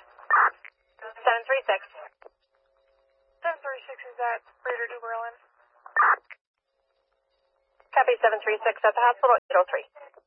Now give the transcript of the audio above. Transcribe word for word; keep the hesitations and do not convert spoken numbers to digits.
seven three six. seven three six is at Greater New Berlin. Copy seven three six at the hospital, eight oh three.